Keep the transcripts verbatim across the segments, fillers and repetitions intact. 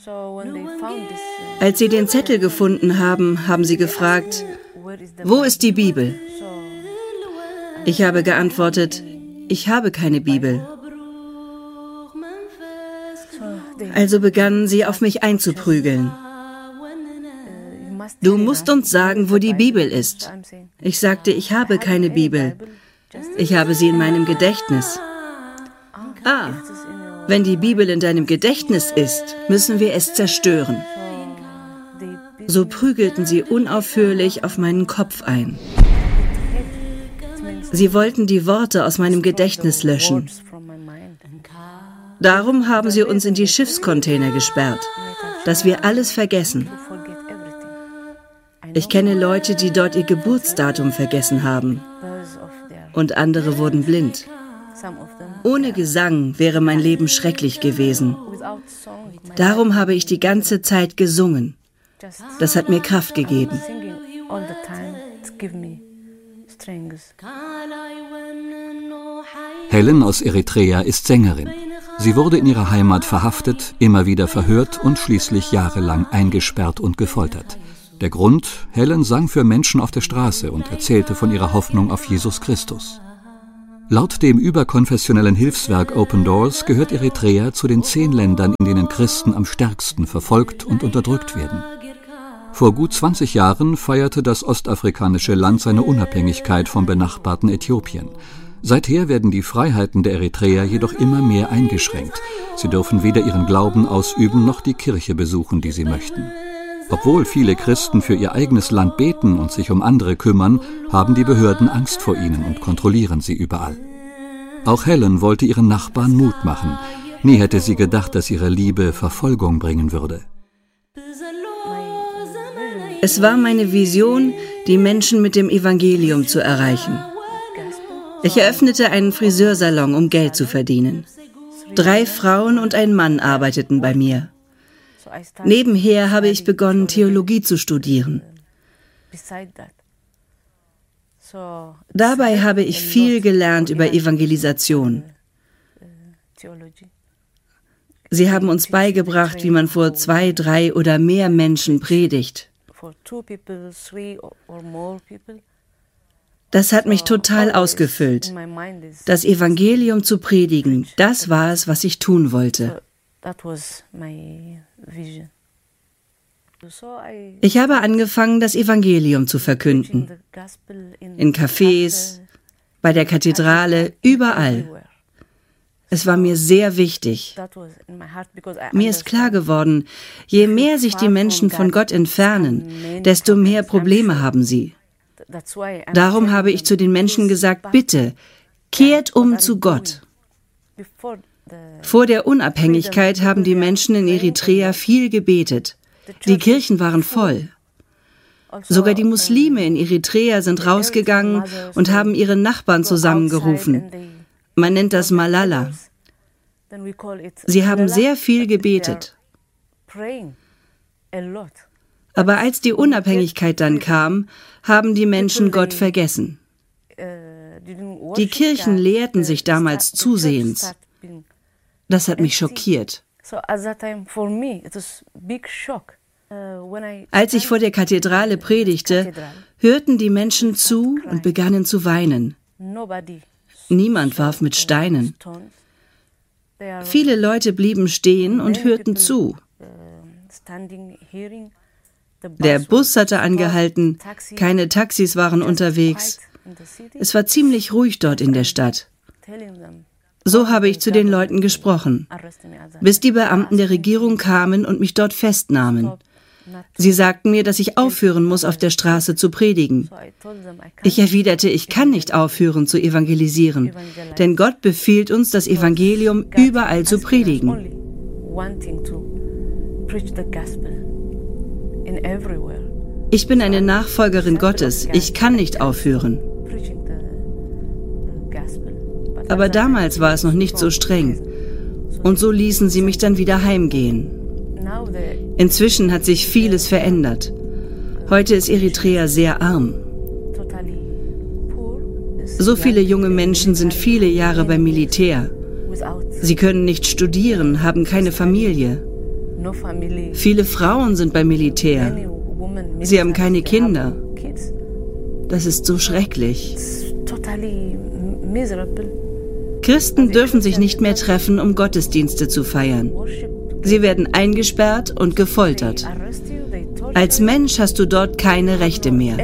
Als sie den Zettel gefunden haben, haben sie gefragt, wo ist die Bibel? Ich habe geantwortet, ich habe keine Bibel. Also begannen sie auf mich einzuprügeln. Du musst uns sagen, wo die Bibel ist. Ich sagte, ich habe keine Bibel. Ich habe sie in meinem Gedächtnis. Ah, wenn die Bibel in deinem Gedächtnis ist, müssen wir es zerstören. So prügelten sie unaufhörlich auf meinen Kopf ein. Sie wollten die Worte aus meinem Gedächtnis löschen. Darum haben sie uns in die Schiffscontainer gesperrt, dass wir alles vergessen. Ich kenne Leute, die dort ihr Geburtsdatum vergessen haben. Und andere wurden blind. Ohne Gesang wäre mein Leben schrecklich gewesen. Darum habe ich die ganze Zeit gesungen. Das hat mir Kraft gegeben. Helen aus Eritrea ist Sängerin. Sie wurde in ihrer Heimat verhaftet, immer wieder verhört und schließlich jahrelang eingesperrt und gefoltert. Der Grund: Helen sang für Menschen auf der Straße und erzählte von ihrer Hoffnung auf Jesus Christus. Laut dem überkonfessionellen Hilfswerk Open Doors gehört Eritrea zu den zehn Ländern, in denen Christen am stärksten verfolgt und unterdrückt werden. Vor gut zwanzig Jahren feierte das ostafrikanische Land seine Unabhängigkeit vom benachbarten Äthiopien. Seither werden die Freiheiten der Eritreer jedoch immer mehr eingeschränkt. Sie dürfen weder ihren Glauben ausüben noch die Kirche besuchen, die sie möchten. Obwohl viele Christen für ihr eigenes Land beten und sich um andere kümmern, haben die Behörden Angst vor ihnen und kontrollieren sie überall. Auch Helen wollte ihren Nachbarn Mut machen. Nie hätte sie gedacht, dass ihre Liebe Verfolgung bringen würde. Es war meine Vision, die Menschen mit dem Evangelium zu erreichen. Ich eröffnete einen Friseursalon, um Geld zu verdienen. Drei Frauen und ein Mann arbeiteten bei mir. Nebenher habe ich begonnen, Theologie zu studieren. Dabei habe ich viel gelernt über Evangelisation. Sie haben uns beigebracht, wie man vor zwei, drei oder mehr Menschen predigt. Das hat mich total ausgefüllt. Das Evangelium zu predigen, das war es, was ich tun wollte. Ich habe angefangen, das Evangelium zu verkünden. In Cafés, bei der Kathedrale, überall. Es war mir sehr wichtig. Mir ist klar geworden, je mehr sich die Menschen von Gott entfernen, desto mehr Probleme haben sie. Darum habe ich zu den Menschen gesagt, bitte, kehrt um zu Gott. Vor der Unabhängigkeit haben die Menschen in Eritrea viel gebetet. Die Kirchen waren voll. Sogar die Muslime in Eritrea sind rausgegangen und haben ihre Nachbarn zusammengerufen. Man nennt das Malala. Sie haben sehr viel gebetet. Aber als die Unabhängigkeit dann kam, haben die Menschen Gott vergessen. Die Kirchen leerten sich damals zusehends. Das hat mich schockiert. Als ich vor der Kathedrale predigte, hörten die Menschen zu und begannen zu weinen. Niemand warf mit Steinen. Viele Leute blieben stehen und hörten zu. Der Bus hatte angehalten, keine Taxis waren unterwegs. Es war ziemlich ruhig dort in der Stadt. So habe ich zu den Leuten gesprochen, bis die Beamten der Regierung kamen und mich dort festnahmen. Sie sagten mir, dass ich aufhören muss, auf der Straße zu predigen. Ich erwiderte, ich kann nicht aufhören zu evangelisieren, denn Gott befiehlt uns, das Evangelium überall zu predigen. Ich bin eine Nachfolgerin Gottes, ich kann nicht aufhören. Aber damals war es noch nicht so streng. Und so ließen sie mich dann wieder heimgehen. Inzwischen hat sich vieles verändert. Heute ist Eritrea sehr arm. So viele junge Menschen sind viele Jahre beim Militär. Sie können nicht studieren, haben keine Familie. Viele Frauen sind beim Militär. Sie haben keine Kinder. Das ist so schrecklich. Christen dürfen sich nicht mehr treffen, um Gottesdienste zu feiern. Sie werden eingesperrt und gefoltert. Als Mensch hast du dort keine Rechte mehr.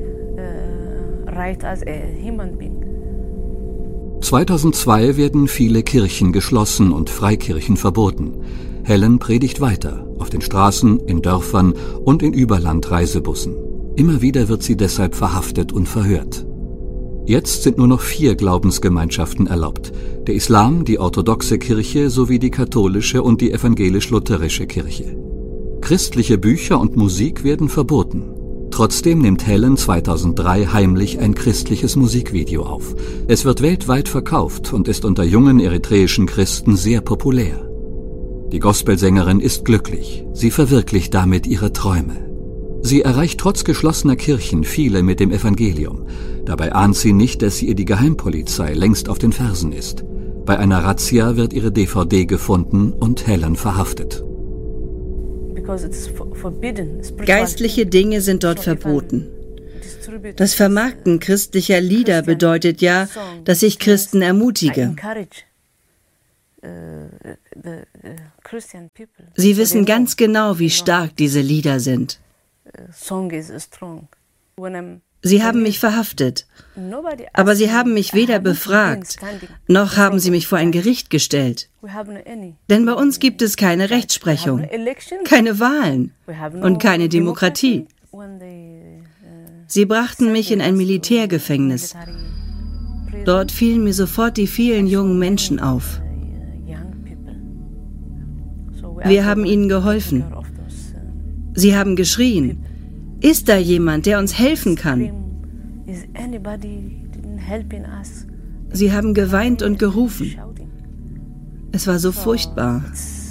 zweitausendzwei werden viele Kirchen geschlossen und Freikirchen verboten. Helen predigt weiter, auf den Straßen, in Dörfern und in Überlandreisebussen. Immer wieder wird sie deshalb verhaftet und verhört. Jetzt sind nur noch vier Glaubensgemeinschaften erlaubt: der Islam, die orthodoxe Kirche sowie die katholische und die evangelisch-lutherische Kirche. Christliche Bücher und Musik werden verboten. Trotzdem nimmt Helen zweitausenddrei heimlich ein christliches Musikvideo auf. Es wird weltweit verkauft und ist unter jungen eritreischen Christen sehr populär. Die Gospelsängerin ist glücklich. Sie verwirklicht damit ihre Träume. Sie erreicht trotz geschlossener Kirchen viele mit dem Evangelium. Dabei ahnt sie nicht, dass ihr die Geheimpolizei längst auf den Fersen ist. Bei einer Razzia wird ihre D V D gefunden und Helen verhaftet. Geistliche Dinge sind dort verboten. Das Vermarkten christlicher Lieder bedeutet ja, dass ich Christen ermutige. Sie wissen ganz genau, wie stark diese Lieder sind. Sie haben mich verhaftet, aber sie haben mich weder befragt, noch haben sie mich vor ein Gericht gestellt. Denn bei uns gibt es keine Rechtsprechung, keine Wahlen und keine Demokratie. Sie brachten mich in ein Militärgefängnis. Dort fielen mir sofort die vielen jungen Menschen auf. Wir haben ihnen geholfen. Sie haben geschrien: Ist da jemand, der uns helfen kann? Sie haben geweint und gerufen. Es war so furchtbar.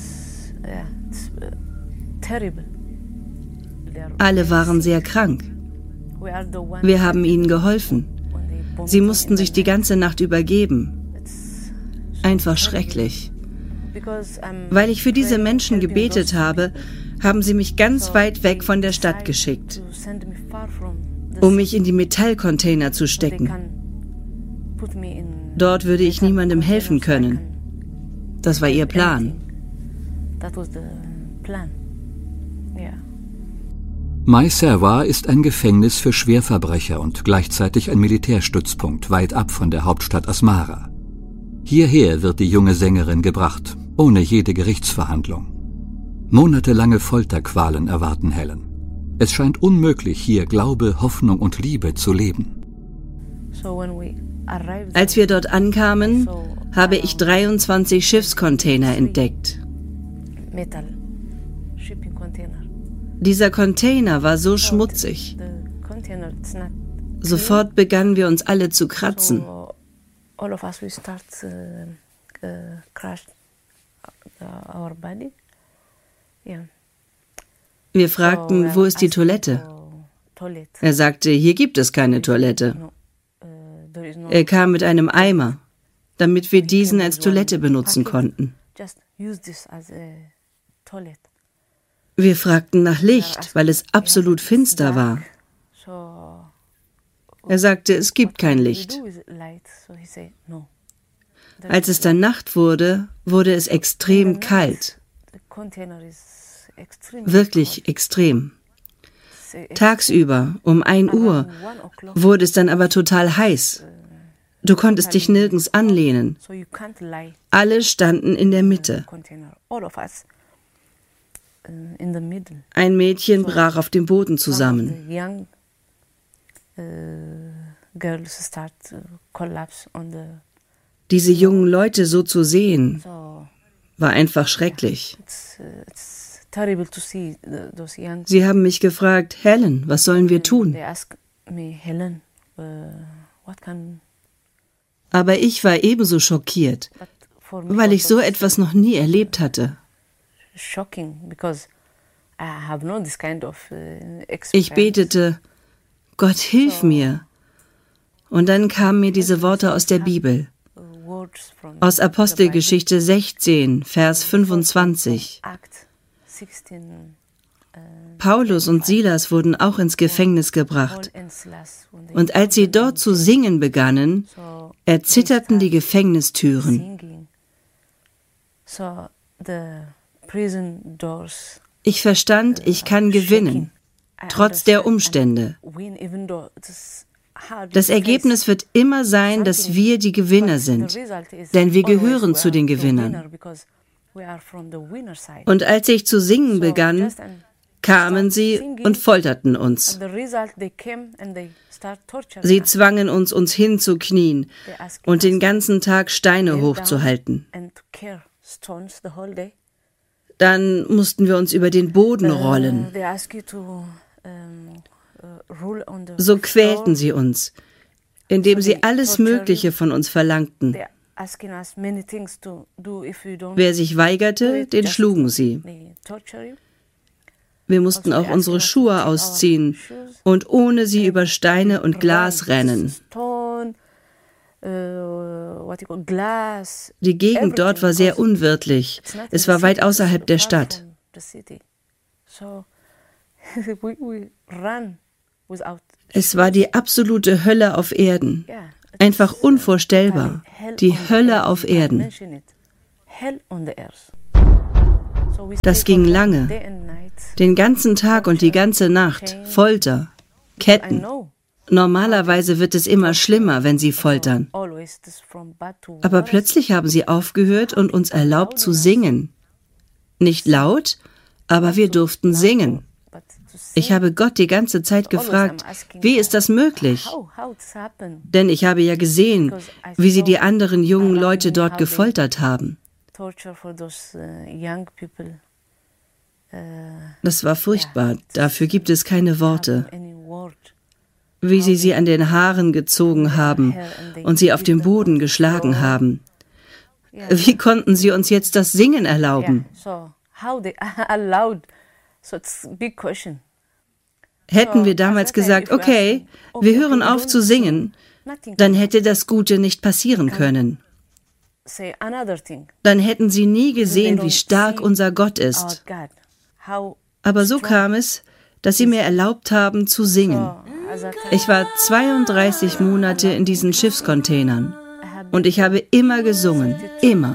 Alle waren sehr krank. Wir haben ihnen geholfen. Sie mussten sich die ganze Nacht übergeben. Einfach schrecklich. Weil ich für diese Menschen gebetet habe, haben sie mich ganz weit weg von der Stadt geschickt, um mich in die Metallcontainer zu stecken. Dort würde ich niemandem helfen können. Das war ihr Plan. Mai Serwa ist ein Gefängnis für Schwerverbrecher und gleichzeitig ein Militärstützpunkt weit ab von der Hauptstadt Asmara. Hierher wird die junge Sängerin gebracht, ohne jede Gerichtsverhandlung. Monatelange Folterqualen erwarten Helen. Es scheint unmöglich, hier Glaube, Hoffnung und Liebe zu leben. Als wir dort ankamen, habe ich dreiundzwanzig Schiffscontainer entdeckt. Dieser Container war so schmutzig. Sofort begannen wir uns alle zu kratzen. Wir fragten, wo ist die Toilette? Er sagte, hier gibt es keine Toilette. Er kam mit einem Eimer, damit wir diesen als Toilette benutzen konnten. Wir fragten nach Licht, weil es absolut finster war. Er sagte, es gibt kein Licht. Als es dann Nacht wurde, wurde es extrem kalt. Wirklich extrem. Tagsüber, um ein Uhr, wurde es dann aber total heiß. Du konntest dich nirgends anlehnen. Alle standen in der Mitte. Ein Mädchen brach auf dem Boden zusammen. Diese jungen Leute so zu sehen, war einfach schrecklich. Sie haben mich gefragt, Helen, was sollen wir tun? Aber ich war ebenso schockiert, weil ich so etwas noch nie erlebt hatte. Ich betete, Gott, hilf mir. Und dann kamen mir diese Worte aus der Bibel. Aus Apostelgeschichte sechzehn, Vers fünfundzwanzig. Paulus und Silas wurden auch ins Gefängnis gebracht. Und als sie dort zu singen begannen, erzitterten die Gefängnistüren. Ich verstand, ich kann gewinnen, trotz der Umstände. Das Ergebnis wird immer sein, dass wir die Gewinner sind, denn wir gehören zu den Gewinnern. Und als ich zu singen begann, kamen sie und folterten uns. Sie zwangen uns, uns hinzuknien und den ganzen Tag Steine hochzuhalten. Dann mussten wir uns über den Boden rollen. So quälten sie uns, indem sie alles Mögliche von uns verlangten. Wer sich weigerte, den schlugen sie. Wir mussten auch unsere Schuhe ausziehen und ohne sie über Steine und Glas rennen. Die Gegend dort war sehr unwirtlich. Es war weit außerhalb der Stadt. Es war die absolute Hölle auf Erden. Einfach unvorstellbar. Die Hölle auf Erden. Das ging lange. Den ganzen Tag und die ganze Nacht. Folter. Ketten. Normalerweise wird es immer schlimmer, wenn sie foltern. Aber plötzlich haben sie aufgehört und uns erlaubt zu singen. Nicht laut, aber wir durften singen. Ich habe Gott die ganze Zeit gefragt, wie ist das möglich? Denn ich habe ja gesehen, wie sie die anderen jungen Leute dort gefoltert haben. Das war furchtbar, dafür gibt es keine Worte. Wie sie sie an den Haaren gezogen haben und sie auf den Boden geschlagen haben. Wie konnten sie uns jetzt das Singen erlauben? Hätten wir damals gesagt, okay, wir hören auf zu singen, dann hätte das Gute nicht passieren können. Dann hätten sie nie gesehen, wie stark unser Gott ist. Aber so kam es, dass sie mir erlaubt haben zu singen. Ich war zweiunddreißig Monate in diesen Schiffscontainern und ich habe immer gesungen, immer.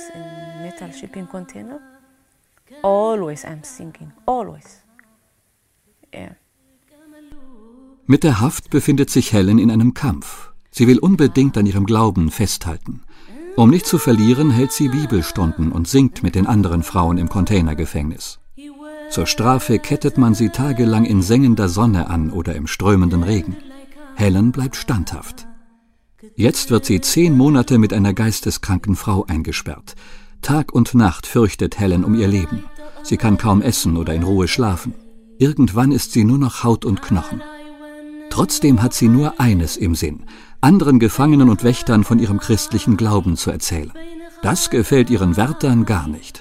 Always I'm singing, always. Yeah. Mit der Haft befindet sich Helen in einem Kampf. Sie will unbedingt an ihrem Glauben festhalten. Um nicht zu verlieren, hält sie Bibelstunden und singt mit den anderen Frauen im Containergefängnis. Zur Strafe kettet man sie tagelang in sengender Sonne an oder im strömenden Regen. Helen bleibt standhaft. Jetzt wird sie zehn Monate mit einer geisteskranken Frau eingesperrt. Tag und Nacht fürchtet Helen um ihr Leben. Sie kann kaum essen oder in Ruhe schlafen. Irgendwann ist sie nur noch Haut und Knochen. Trotzdem hat sie nur eines im Sinn, anderen Gefangenen und Wächtern von ihrem christlichen Glauben zu erzählen. Das gefällt ihren Wärtern gar nicht.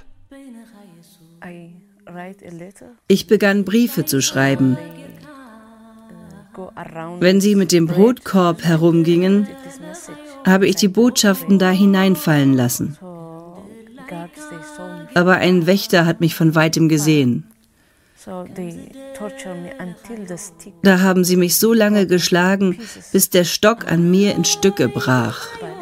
Ich begann Briefe zu schreiben. Wenn sie mit dem Brotkorb herumgingen, habe ich die Botschaften da hineinfallen lassen. Aber ein Wächter hat mich von weitem gesehen. Da haben sie mich so lange geschlagen, bis der Stock an mir in Stücke brach.